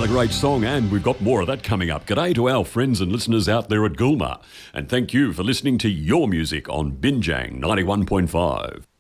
a great song, and we've got more of that coming up. G'day to our friends and listeners out there at Gulma, and thank you for listening to your music on Binjang 91.5.